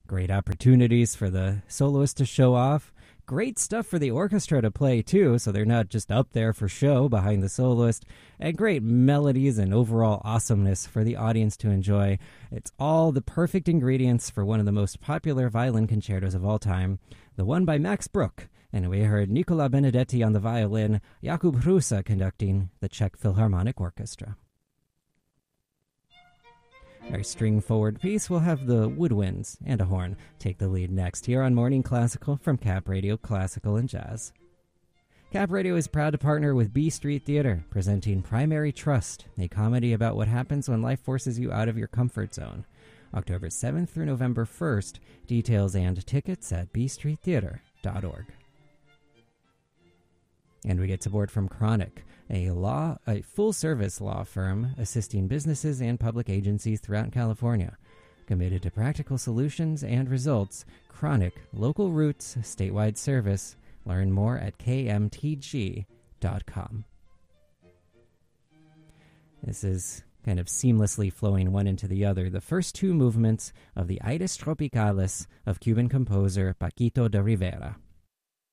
Great opportunities for the soloist to show off. Great stuff for the orchestra to play, too, so they're not just up there for show behind the soloist. And great melodies and overall awesomeness for the audience to enjoy. It's all the perfect ingredients for one of the most popular violin concertos of all time, the one by Max Bruch. And we heard Nicola Benedetti on the violin, Jakub Hrusa conducting the Czech Philharmonic Orchestra. Our string-forward piece will have the woodwinds and a horn take the lead next here on Morning Classical from Cap Radio Classical and Jazz. Cap Radio is proud to partner with B Street Theater, presenting Primary Trust, a comedy about what happens when life forces you out of your comfort zone. October 7th through November 1st. Details and tickets at bstreettheater.org. And we get support from Chronic, a full-service law firm assisting businesses and public agencies throughout California. Committed to practical solutions and results, Chronic, local roots, statewide service. Learn more at kmtg.com. This is kind of seamlessly flowing one into the other. The first two movements of the Ides Tropicales of Cuban composer Paquito de Rivera.